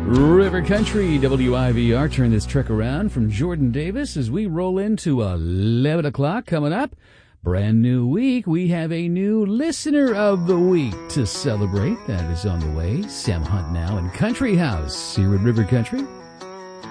River Country, WIVR. Turn this truck around from Jordan Davis as we roll into 11 o'clock coming up. Brand new week. We have a new listener of the week to celebrate. That is on the way. Sam Hunt now in Country House here at River Country.